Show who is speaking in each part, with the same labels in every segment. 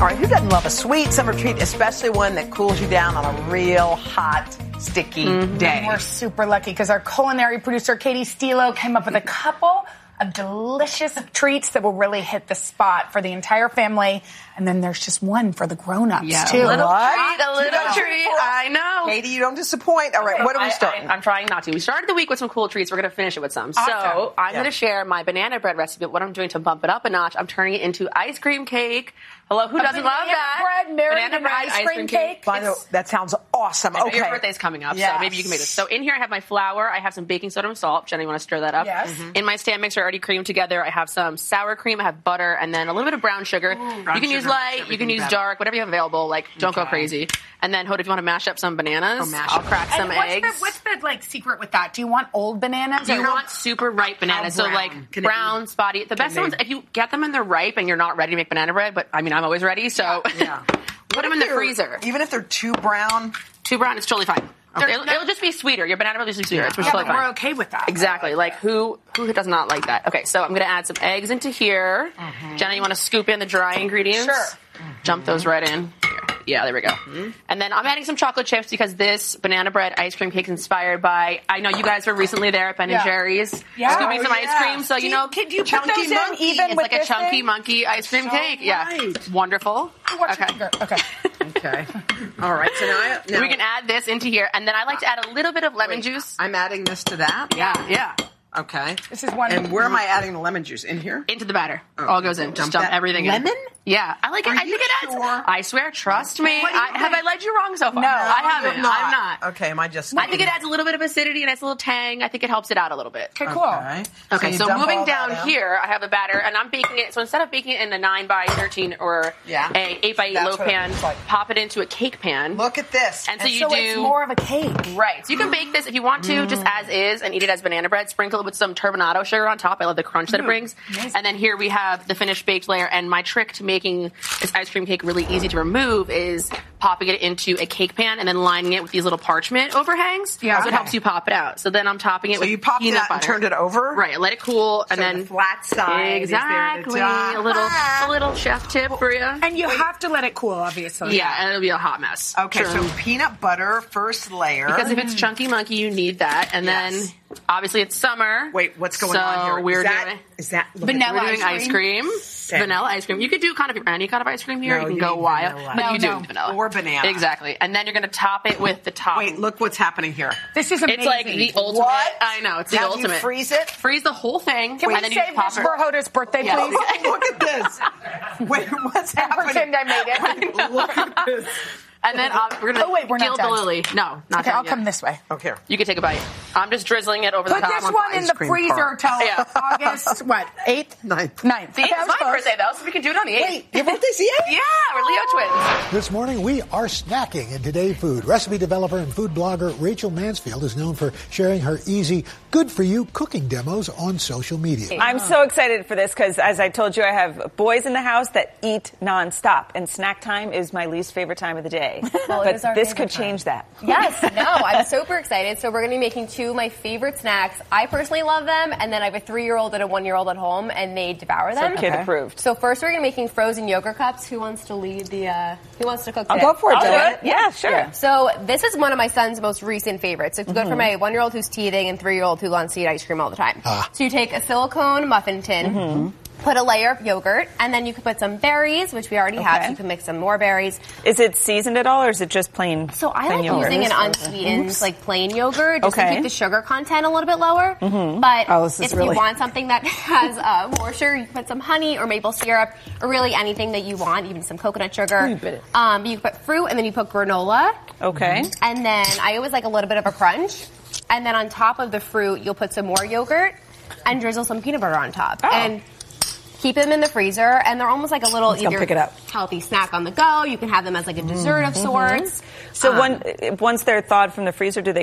Speaker 1: All right, who doesn't love a sweet summer treat, especially one that cools you down on a real hot, sticky day?
Speaker 2: We're super lucky because our culinary producer, Katie Stilo, came up with a couple of delicious treats that will really hit the spot for the entire family. And then there's just one for the grown-ups, too.
Speaker 3: A little treat. I know.
Speaker 1: Katie, you don't disappoint. All right, what are we starting?
Speaker 3: I'm trying not to. We started the week with some cool treats. We're going to finish it with some.
Speaker 2: Awesome.
Speaker 3: So I'm going to share my banana bread recipe. But what I'm doing to bump it up a notch, I'm turning it into ice cream cake. Hello, who doesn't love that?
Speaker 2: Banana bread, ice cream cake.
Speaker 1: By the way, that sounds awesome. Okay.
Speaker 3: Your birthday's coming up, so maybe you can make this. So in here I have my flour. I have some baking soda and salt. Jenna, you want to stir that up?
Speaker 2: Yes.
Speaker 3: In my stand mixer, already creamed together, I have some sour cream, I have butter, and then a little bit of brown sugar. You can use light, you can use dark, whatever you have available. Like, don't go crazy. And then, Hoda, if you want to mash up some bananas, I'll crack some eggs.
Speaker 2: What's the secret with that? Do you want old bananas?
Speaker 3: You want super ripe bananas, so like brown, spotty. The best ones, if you get them and they're ripe and you're not ready to make banana bread, but I mean, I'm always ready, so put them in the freezer.
Speaker 1: Even if they're too brown?
Speaker 3: Too brown, it's totally fine. Okay. It'll just be sweeter. Your banana will just be sweeter. It's totally fine.
Speaker 2: We're okay with that.
Speaker 3: Exactly. Like, who does not like that? Okay, so I'm going to add some eggs into here. Jenna, you want to scoop in the dry ingredients?
Speaker 2: Sure.
Speaker 3: Jump those right in. Here. Yeah, there we go. And then I'm adding some chocolate chips because this banana bread ice cream cake is inspired by, I know you guys were recently there at Ben & Jerry's.
Speaker 2: Yeah.
Speaker 3: Scooping some ice cream. So,
Speaker 2: Can you put those in even
Speaker 3: it's
Speaker 2: with
Speaker 3: like a
Speaker 2: this
Speaker 3: chunky
Speaker 2: thing?
Speaker 3: monkey ice cream cake. Yeah. Wonderful.
Speaker 2: Okay.
Speaker 1: Okay. All right. So now
Speaker 3: we can add this into here. And then I like to add a little bit of lemon juice.
Speaker 1: I'm adding this to that?
Speaker 3: Yeah.
Speaker 1: Okay.
Speaker 2: This is one.
Speaker 1: And where am I adding the lemon juice? In here?
Speaker 3: Into the batter. All goes in. Just dump everything in.
Speaker 1: Lemon?
Speaker 3: Yeah. I like it. I think it adds.
Speaker 1: Sure?
Speaker 3: I swear, trust me. Have I led you wrong so far?
Speaker 2: No,
Speaker 3: I haven't.
Speaker 1: Not.
Speaker 3: I'm not.
Speaker 1: Okay, am I just...
Speaker 3: I think it adds a little bit of acidity and it's a little tang. I think it helps it out a little bit.
Speaker 2: Okay, cool.
Speaker 3: Okay,
Speaker 1: you
Speaker 3: so
Speaker 1: dump
Speaker 3: moving
Speaker 1: all that
Speaker 3: down
Speaker 1: out.
Speaker 3: here, I have a batter, and I'm baking it. So instead of baking it in a 9x13 or a 8x8
Speaker 1: That's
Speaker 3: loaf
Speaker 1: what it
Speaker 3: pan,
Speaker 1: looks like.
Speaker 3: pop it into a cake pan.
Speaker 1: Look at this.
Speaker 3: And so you do...
Speaker 2: it's more of a cake.
Speaker 3: Right. So you can bake this if you want to, just as is, and eat it as banana bread. Sprinkle it with some turbinado sugar on top. I love the crunch that it brings.
Speaker 2: Amazing.
Speaker 3: And then here we have the finished baked layer. And my trick to making this ice cream cake really easy to remove is popping it into a cake pan and then lining it with these little parchment overhangs.
Speaker 2: Yeah.
Speaker 3: So it helps you pop it out. So then I'm topping it with
Speaker 1: you popped
Speaker 3: peanut
Speaker 1: that and
Speaker 3: butter.
Speaker 1: turned it over?
Speaker 3: Right. Let it cool. And
Speaker 1: So
Speaker 3: then
Speaker 1: the flat side is there at the
Speaker 3: exactly.
Speaker 1: top.
Speaker 3: A little chef tip for you.
Speaker 2: And you have to let it cool, obviously.
Speaker 3: Yeah, and it'll be a hot mess.
Speaker 1: Okay, so peanut butter, first layer.
Speaker 3: Because if it's chunky monkey, you need that. And then, obviously, it's summer.
Speaker 1: Wait, what's going on here?
Speaker 3: So we're
Speaker 2: Vanilla
Speaker 3: doing ice cream. Vanilla ice cream. You could do kind of any kind of ice cream here.
Speaker 1: No,
Speaker 3: you can
Speaker 1: you
Speaker 3: go
Speaker 1: need
Speaker 3: wild.
Speaker 1: vanilla.
Speaker 3: But
Speaker 2: No,
Speaker 3: you
Speaker 2: no.
Speaker 3: do vanilla.
Speaker 1: Or banana.
Speaker 3: Exactly. And then you're going to top it with the top.
Speaker 1: Wait, look what's happening here.
Speaker 2: This is amazing.
Speaker 3: It's like the ultimate.
Speaker 1: What?
Speaker 3: I know. It's
Speaker 1: Now
Speaker 3: the
Speaker 1: do
Speaker 3: ultimate.
Speaker 1: you freeze it?
Speaker 3: Freeze the whole thing.
Speaker 2: Can we
Speaker 3: and then you
Speaker 2: save
Speaker 3: pop
Speaker 2: this
Speaker 3: it.
Speaker 2: for Hoda's birthday,
Speaker 3: Yeah.
Speaker 2: please?
Speaker 1: Look at this. Wait, what's happening?
Speaker 2: Pretend I made it.
Speaker 1: Look at this.
Speaker 3: And then we're going to
Speaker 2: we're not
Speaker 3: gild
Speaker 2: done.
Speaker 3: the lily. No, not
Speaker 2: Okay,
Speaker 3: done
Speaker 2: I'll
Speaker 3: yet.
Speaker 2: come this way.
Speaker 1: Okay.
Speaker 3: You can take a bite. I'm just drizzling it over the
Speaker 2: Put
Speaker 3: top.
Speaker 2: this
Speaker 1: want
Speaker 2: one
Speaker 1: the
Speaker 2: in
Speaker 1: ice
Speaker 2: the
Speaker 1: cream
Speaker 2: freezer
Speaker 1: part.
Speaker 2: till
Speaker 3: Yeah.
Speaker 2: August, 8th?
Speaker 1: 9th.
Speaker 2: 9th.
Speaker 3: See,
Speaker 2: Okay, I
Speaker 3: it's
Speaker 2: was
Speaker 3: my
Speaker 2: close.
Speaker 3: birthday, though, so we can do it on the 8th.
Speaker 1: Wait, your birthday's the 8th?
Speaker 3: Yeah, we're Leo twins.
Speaker 4: This morning, we are snacking in Today Food. Recipe developer and food blogger Rachel Mansfield is known for sharing her easy, good-for-you cooking demos on social media.
Speaker 5: I'm so excited for this because, as I told you, I have boys in the house that eat nonstop, and snack time is my least favorite time of the day.
Speaker 6: Well, it
Speaker 5: but
Speaker 6: is our
Speaker 5: this
Speaker 6: favorite
Speaker 5: could change that.
Speaker 6: Yes, no, I'm super excited. So we're going to be making two of my favorite snacks. I personally love them, and then I have a 3-year-old and a 1-year-old at home, and they devour them.
Speaker 5: So kid approved.
Speaker 6: So first we're going to be making frozen yogurt cups. Who wants to lead the, who wants to cook today?
Speaker 5: I'll go for it, Dylan. Yeah, sure.
Speaker 6: So this is one of my son's most recent favorites. It's good for my 1-year-old who's teething and 3-year-old who wants to eat ice cream all the time. So you take a silicone muffin tin, put a layer of yogurt, and then you can put some berries, which we already have, so you can mix some more berries.
Speaker 5: Is it seasoned at all, or is it just plain?
Speaker 6: So I
Speaker 5: plain
Speaker 6: like
Speaker 5: yogurt?
Speaker 6: using an unsweetened, like plain yogurt, just to keep the sugar content a little bit lower. But if you want something that has more sugar, you can put some honey or maple syrup, or really anything that you want, even some coconut sugar. You can put fruit, and then you put granola.
Speaker 5: Okay.
Speaker 6: And then I always like a little bit of a crunch. And then on top of the fruit, you'll put some more yogurt and drizzle some peanut butter on top. And keep them in the freezer, and they're almost like a little either healthy snack on the go. You can have them as like a dessert of sorts.
Speaker 5: So once they're thawed from the freezer, do they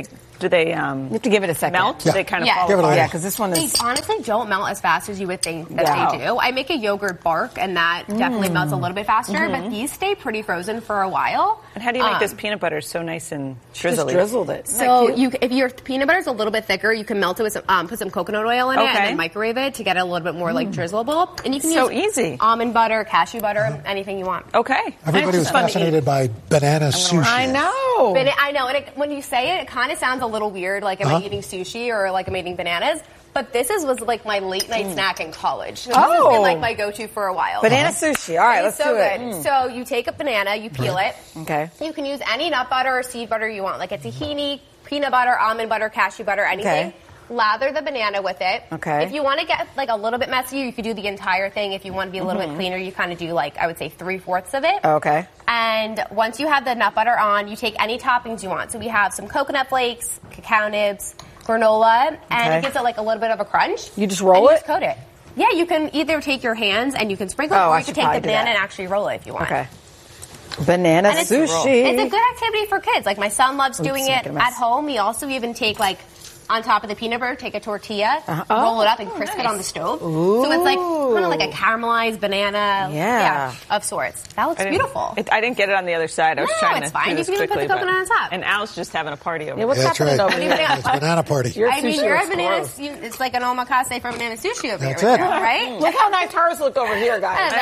Speaker 5: Do they
Speaker 7: you have to give it a second.
Speaker 5: melt?
Speaker 4: Yeah.
Speaker 5: They kind of
Speaker 6: Yeah.
Speaker 5: fall
Speaker 4: Give it a
Speaker 5: apart?
Speaker 4: little.
Speaker 7: Yeah, because this one
Speaker 6: They
Speaker 7: is.
Speaker 6: honestly don't melt as fast as you would think that
Speaker 5: Wow.
Speaker 6: they do. I make a yogurt bark, and that definitely melts a little bit faster, but these stay pretty frozen for a while.
Speaker 5: And how do you make this peanut butter so nice and
Speaker 7: Just
Speaker 5: drizzly?
Speaker 7: drizzled it.
Speaker 6: So if your peanut butter is a little bit thicker, you can melt it with some, put some coconut oil in it, and then microwave it to get it a little bit more like drizzleable. And you can
Speaker 5: So
Speaker 6: use
Speaker 5: easy.
Speaker 6: almond butter, cashew butter, anything you want.
Speaker 5: Okay.
Speaker 4: Everybody was fascinated by banana sushi.
Speaker 7: I know.
Speaker 6: But I know, and when you say it kind of sounds a little weird, like am I eating sushi or like I'm eating bananas? But this was like my late night snack in college. So this has been like my go-to for a while.
Speaker 7: Banana sushi. All right,
Speaker 6: It's
Speaker 7: let's
Speaker 6: so
Speaker 7: do it.
Speaker 6: good. So you take a banana, you peel it.
Speaker 7: Okay.
Speaker 6: You can use any nut butter or seed butter you want, like a tahini, peanut butter, almond butter, cashew butter, anything.
Speaker 7: Okay.
Speaker 6: Lather the banana with it.
Speaker 7: Okay.
Speaker 6: If you want to get like a little bit messier, you could do the entire thing. If you want to be a little bit cleaner, you kind of do like, I would say 3/4 of it.
Speaker 7: Okay.
Speaker 6: And once you have the nut butter on, you take any toppings you want. So we have some coconut flakes, cacao nibs, granola, and it gives it like a little bit of a crunch.
Speaker 7: You just roll
Speaker 6: and
Speaker 7: it?
Speaker 6: Just coat it. Yeah, you can either take your hands and you can sprinkle it,
Speaker 7: Oh,
Speaker 6: or
Speaker 7: I
Speaker 6: you can
Speaker 7: should
Speaker 6: take the
Speaker 7: probably do
Speaker 6: banana
Speaker 7: that.
Speaker 6: and actually roll it if you want.
Speaker 7: Okay. Banana
Speaker 6: And it's
Speaker 7: sushi.
Speaker 6: a good activity for kids. Like my son loves doing it
Speaker 7: making a mess.
Speaker 6: at home. We also even take like on top of the peanut butter, take a tortilla, roll it up, and crisp it on the stove. So it's like kind of like a caramelized banana, of sorts. That looks beautiful.
Speaker 5: I didn't get it on the other side. I was trying to
Speaker 6: it's fine.
Speaker 5: do
Speaker 6: You
Speaker 5: this
Speaker 6: can even put
Speaker 5: quickly,
Speaker 6: the coconut on top.
Speaker 5: And Al's just having a party over
Speaker 7: Yeah, what's
Speaker 5: there.
Speaker 4: That's
Speaker 7: happening
Speaker 4: right.
Speaker 7: over here?
Speaker 4: It's banana party.
Speaker 7: Your
Speaker 6: I mean,
Speaker 7: sushi
Speaker 6: you're a
Speaker 7: looks
Speaker 6: banana.
Speaker 7: gross.
Speaker 6: It's like an omakase for banana sushi over
Speaker 4: That's
Speaker 6: here,
Speaker 4: it.
Speaker 6: right?
Speaker 7: Look how nice hers look over here, guys.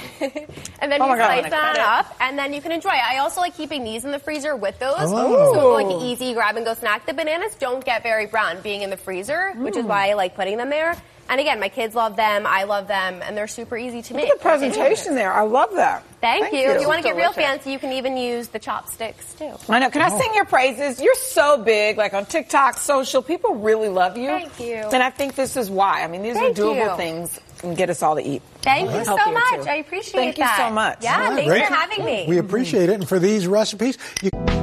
Speaker 6: And then
Speaker 7: Oh
Speaker 6: you
Speaker 7: my God,
Speaker 6: slice
Speaker 7: I
Speaker 6: that
Speaker 5: cut it.
Speaker 6: up, and then you can enjoy it. I also like keeping these in the freezer with those.
Speaker 4: Oh.
Speaker 6: So like an easy grab and go snack. The bananas don't get very brown being in the freezer, which is why I like putting them there. And again, my kids love them, I love them, and they're super easy to make.
Speaker 7: Look at the presentation there. I love that.
Speaker 6: Thank you. If you want to get real
Speaker 5: Delicious.
Speaker 6: fancy, you can even use the chopsticks too.
Speaker 7: I know. Can I sing your praises? You're so big, like on TikTok, social. People really love you.
Speaker 6: Thank you.
Speaker 7: And I think this is why. I mean, these
Speaker 6: Thank
Speaker 7: are doable
Speaker 6: you.
Speaker 7: things and get us all to eat.
Speaker 6: Thank you so
Speaker 7: Healthier,
Speaker 6: much.
Speaker 7: too.
Speaker 6: I appreciate
Speaker 7: Thank you
Speaker 6: that.
Speaker 7: so much.
Speaker 6: Yeah,
Speaker 4: All right,
Speaker 6: thanks
Speaker 4: Rachel.
Speaker 6: for having me.
Speaker 4: We appreciate it. And for these recipes, you